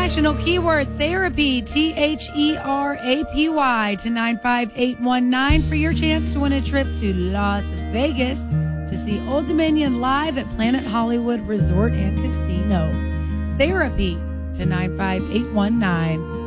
International keyword therapy, THERAPY to 95819 for your chance to win a trip to Las Vegas to see Old Dominion live at Planet Hollywood Resort and Casino. Therapy to 95819.